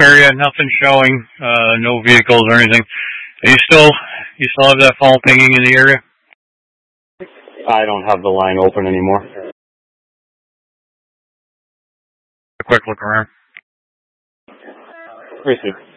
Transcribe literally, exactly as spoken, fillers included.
area, nothing showing, uh, no vehicles or anything. Are you still, you still have that phone pinging in the area? I don't have the line open anymore. A quick look around. Received.